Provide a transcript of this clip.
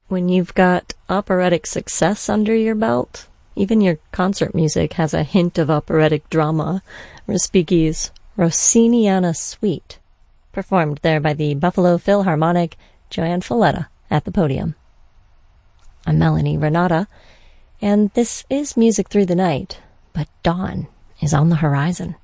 When you've got operatic success under your belt, even your concert music has a hint of operatic drama. Respighi's Rossiniana Suite, performed there by the Buffalo Philharmonic, Joanne Folletta at the podium. I'm Melanie Renata, and this is Music Through the Night, but dawn is on the horizon.